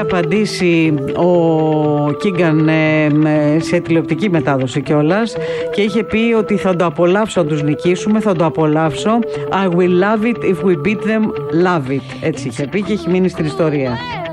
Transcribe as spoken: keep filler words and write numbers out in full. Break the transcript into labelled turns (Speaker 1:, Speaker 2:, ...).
Speaker 1: απαντήσει ο Κίγκαν σε τηλεοπτική μετάδοση κιόλας και είχε πει ότι θα το απολαύσω αν τους νικήσουμε, θα το απολαύσω. I will love it if we beat them, love it. Έτσι είχε πει και έχει μείνει στην ιστορία.